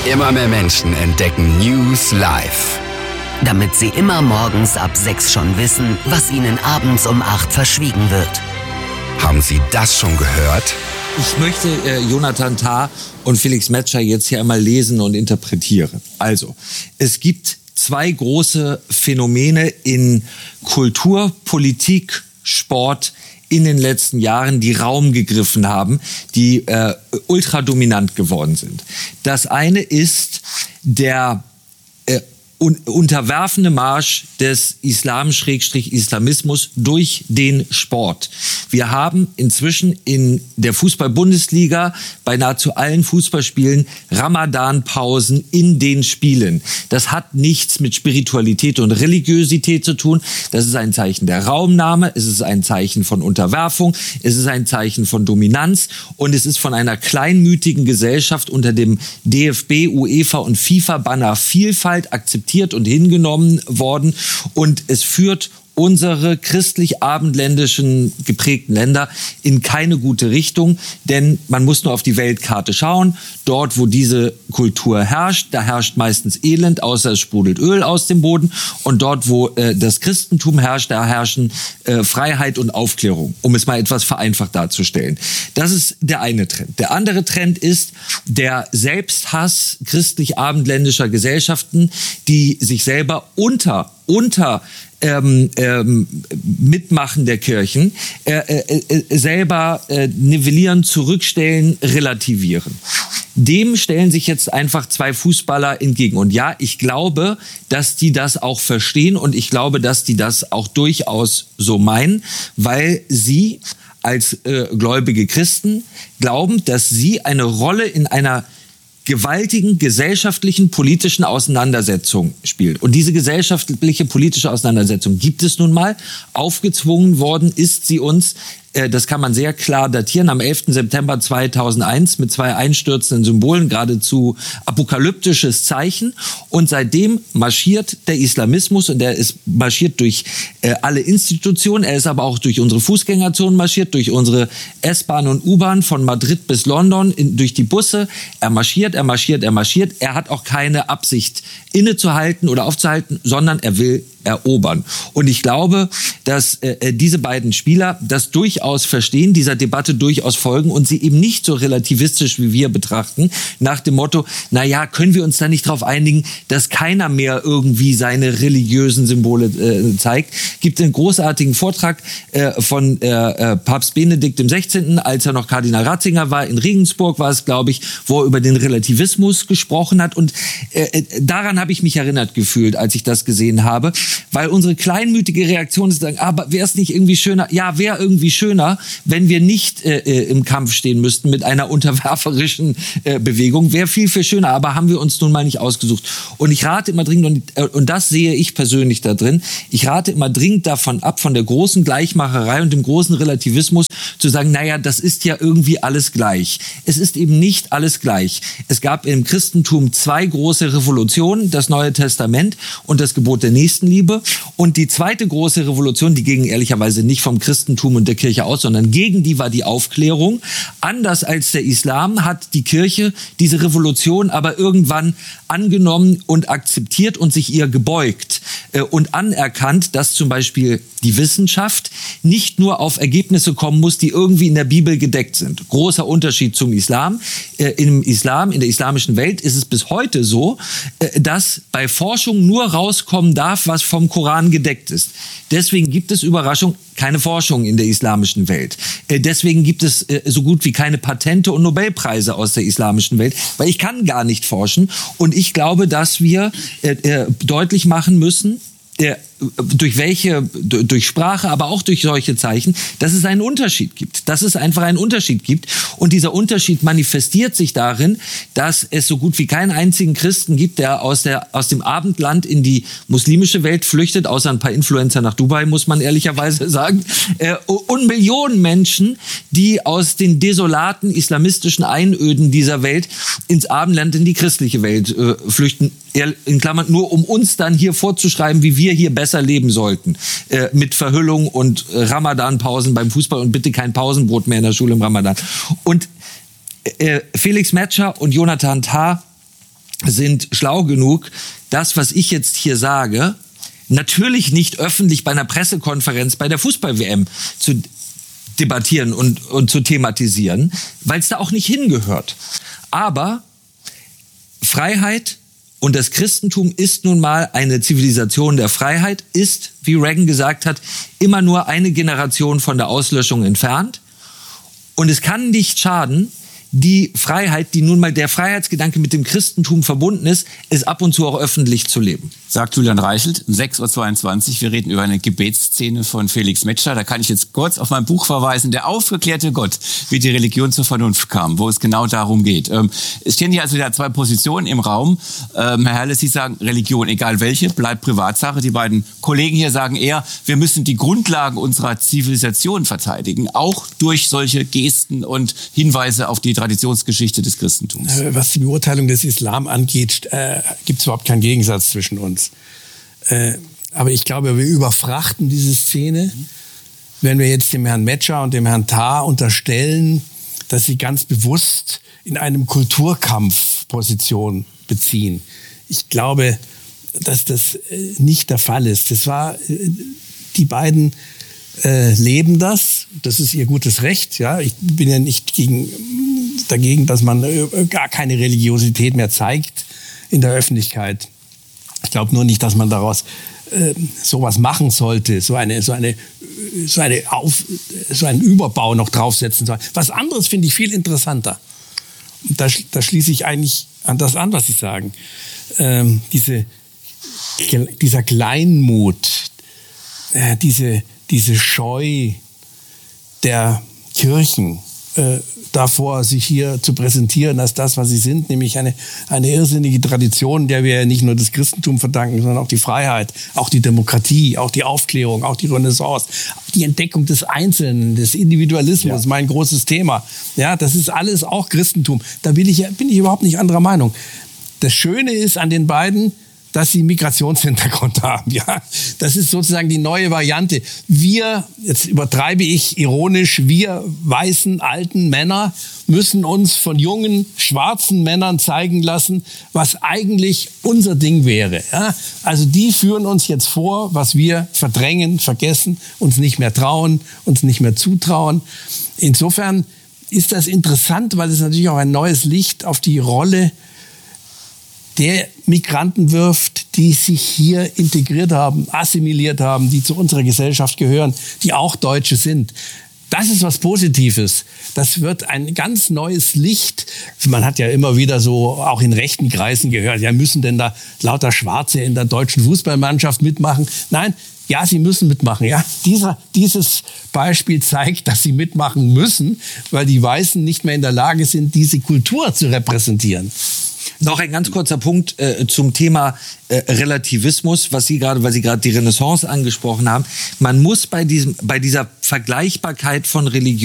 Immer mehr Menschen entdecken News live. Damit sie immer morgens ab 6 schon wissen, was ihnen abends um 8 verschwiegen wird. Haben Sie das schon gehört? Ich möchte Jonathan Tah und Felix Metscher jetzt hier einmal lesen und interpretieren. Also, es gibt 2 große Phänomene in Kultur, Politik, Sport in den letzten Jahren, die Raum gegriffen haben, die ultradominant geworden sind. Das eine ist der unterwerfende Marsch des Islam-Islamismus durch den Sport. Wir haben inzwischen in der Fußball-Bundesliga bei nahezu allen Fußballspielen Ramadan-Pausen in den Spielen. Das hat nichts mit Spiritualität und Religiosität zu tun. Das ist ein Zeichen der Raumnahme, es ist ein Zeichen von Unterwerfung, es ist ein Zeichen von Dominanz und es ist von einer kleinmütigen Gesellschaft unter dem DFB, UEFA und FIFA-Banner Vielfalt akzeptiert und hingenommen worden und es führt unsere christlich-abendländischen geprägten Länder in keine gute Richtung, denn man muss nur auf die Weltkarte schauen. Dort, wo diese Kultur herrscht, da herrscht meistens Elend, außer es sprudelt Öl aus dem Boden. Und dort, wo das Christentum herrscht, da herrschen Freiheit und Aufklärung, um es mal etwas vereinfacht darzustellen. Das ist der eine Trend. Der andere Trend ist der Selbsthass christlich-abendländischer Gesellschaften, die sich selber unter Mitmachen der Kirchen selber nivellieren, zurückstellen, relativieren. Dem stellen sich jetzt einfach 2 Fußballer entgegen. Und ja, ich glaube, dass die das auch verstehen und ich glaube, dass die das auch durchaus so meinen, weil sie als gläubige Christen glauben, dass sie eine Rolle in einer gewaltigen gesellschaftlichen, politischen Auseinandersetzung spielt. Und diese gesellschaftliche, politische Auseinandersetzung gibt es nun mal. Aufgezwungen worden ist sie uns, das kann man sehr klar datieren, am 11. September 2001 mit 2 einstürzenden Symbolen, geradezu apokalyptisches Zeichen. Und seitdem marschiert der Islamismus und er ist marschiert durch alle Institutionen, er ist aber auch durch unsere Fußgängerzonen marschiert, durch unsere S-Bahn und U-Bahn von Madrid bis London, durch die Busse. Er marschiert. Er hat auch keine Absicht innezuhalten oder aufzuhalten, sondern er will erobern. Und ich glaube, dass diese beiden Spieler das durchaus verstehen, dieser Debatte durchaus folgen und sie eben nicht so relativistisch wie wir betrachten, nach dem Motto, naja, können wir uns da nicht darauf einigen, dass keiner mehr irgendwie seine religiösen Symbole zeigt. Gibt einen großartigen Vortrag von Papst Benedikt XVI., als er noch Kardinal Ratzinger war, in Regensburg war es, glaube ich, wo er über den Relativismus gesprochen hat und daran habe ich mich erinnert gefühlt, als ich das gesehen habe, weil unsere kleinmütige Reaktion ist, sagen, aber wäre es nicht irgendwie schöner? Ja, wäre irgendwie schöner, wenn wir nicht im Kampf stehen müssten mit einer unterwerferischen Bewegung. Wäre viel, viel schöner, aber haben wir uns nun mal nicht ausgesucht. Und ich rate immer dringend, und das sehe ich persönlich da drin, ich rate immer dringend davon ab, von der großen Gleichmacherei und dem großen Relativismus zu sagen, naja, das ist ja irgendwie alles gleich. Es ist eben nicht alles gleich. Es gab im Christentum 2 große Revolutionen, das Neue Testament und das Gebot der Nächstenliebe. Und die zweite große Revolution, die ging ehrlicherweise nicht vom Christentum und der Kirche aus, sondern gegen die war die Aufklärung. Anders als der Islam hat die Kirche diese Revolution aber irgendwann angenommen und akzeptiert und sich ihr gebeugt und anerkannt, dass zum Beispiel die Wissenschaft nicht nur auf Ergebnisse kommen muss, die irgendwie in der Bibel gedeckt sind. Großer Unterschied zum Islam. In der islamischen Welt ist es bis heute so, dass bei Forschung nur rauskommen darf, was vom Koran gedeckt ist. Deswegen gibt es Überraschung, keine Forschung in der islamischen Welt. Deswegen gibt es so gut wie keine Patente und Nobelpreise aus der islamischen Welt, weil ich kann gar nicht forschen. Und ich glaube, dass wir deutlich machen müssen, durch Sprache, aber auch durch solche Zeichen, dass es einen Unterschied gibt. Dass es einfach einen Unterschied gibt. Und dieser Unterschied manifestiert sich darin, dass es so gut wie keinen einzigen Christen gibt, der aus dem Abendland in die muslimische Welt flüchtet, außer ein paar Influencer nach Dubai, muss man ehrlicherweise sagen. Und Millionen Menschen, die aus den desolaten islamistischen Einöden dieser Welt ins Abendland, in die christliche Welt flüchten. In Klammern, nur um uns dann hier vorzuschreiben, wie wir hier besser leben sollten. Mit Verhüllung und Ramadan-Pausen beim Fußball und bitte kein Pausenbrot mehr in der Schule im Ramadan. Und Felix Metscher und Jonathan Tah sind schlau genug, das, was ich jetzt hier sage, natürlich nicht öffentlich bei einer Pressekonferenz bei der Fußball-WM zu debattieren und zu thematisieren, weil es da auch nicht hingehört. Aber Freiheit und das Christentum ist nun mal eine Zivilisation der Freiheit, ist, wie Reagan gesagt hat, immer nur eine Generation von der Auslöschung entfernt. Und es kann nicht schaden, die Freiheit, die nun mal der Freiheitsgedanke mit dem Christentum verbunden ist, es ab und zu auch öffentlich zu leben. Sagt Julian Reichelt, 6:22 Uhr. Wir reden über eine Gebetsszene von Felix Metscher. Da kann ich jetzt kurz auf mein Buch verweisen, Der aufgeklärte Gott, wie die Religion zur Vernunft kam, wo es genau darum geht. Es stehen hier also wieder zwei Positionen im Raum. Herr Herle, Sie sagen, Religion, egal welche, bleibt Privatsache. Die beiden Kollegen hier sagen eher, wir müssen die Grundlagen unserer Zivilisation verteidigen, auch durch solche Gesten und Hinweise auf die Traditionsgeschichte des Christentums. Was die Beurteilung des Islam angeht, gibt es überhaupt keinen Gegensatz zwischen uns. Aber ich glaube, wir überfrachten diese Szene, wenn wir jetzt dem Herrn Metscher und dem Herrn Thaar unterstellen, dass sie ganz bewusst in einem Kulturkampf Position beziehen. Ich glaube, dass das nicht der Fall ist. Die beiden leben das. Das ist ihr gutes Recht. Ja, ich bin ja nicht dagegen, dass man gar keine Religiosität mehr zeigt in der Öffentlichkeit. Ich glaube nur nicht, dass man daraus sowas machen sollte, so einen Überbau noch draufsetzen soll. Was anderes finde ich viel interessanter. Und da schließe ich eigentlich an das an, was Sie sagen. Dieser Kleinmut, diese Scheu der Kirchen davor, sich hier zu präsentieren als das, was sie sind, nämlich eine irrsinnige Tradition, der wir nicht nur das Christentum verdanken, sondern auch die Freiheit, auch die Demokratie, auch die Aufklärung, auch die Renaissance, die Entdeckung des Einzelnen, des Individualismus, mein großes Thema. Ja, das ist alles auch Christentum. Da bin ich überhaupt nicht anderer Meinung. Das Schöne ist an den beiden, dass sie Migrationshintergrund haben. Ja, das ist sozusagen die neue Variante. Wir, jetzt übertreibe ich ironisch, wir weißen alten Männer müssen uns von jungen schwarzen Männern zeigen lassen, was eigentlich unser Ding wäre. Ja, also die führen uns jetzt vor, was wir verdrängen, vergessen, uns nicht mehr trauen, uns nicht mehr zutrauen. Insofern ist das interessant, weil es natürlich auch ein neues Licht auf die Rolle der Migranten wirft, die sich hier integriert haben, assimiliert haben, die zu unserer Gesellschaft gehören, die auch Deutsche sind. Das ist was Positives. Das wird ein ganz neues Licht. Man hat ja immer wieder so auch in rechten Kreisen gehört, ja, müssen denn da lauter Schwarze in der deutschen Fußballmannschaft mitmachen? Nein, ja, sie müssen mitmachen. Ja, dieses Beispiel zeigt, dass sie mitmachen müssen, weil die Weißen nicht mehr in der Lage sind, diese Kultur zu repräsentieren. Noch ein ganz kurzer Punkt zum Thema Relativismus, weil Sie gerade die Renaissance angesprochen haben. Man muss bei dieser Vergleichbarkeit von Religion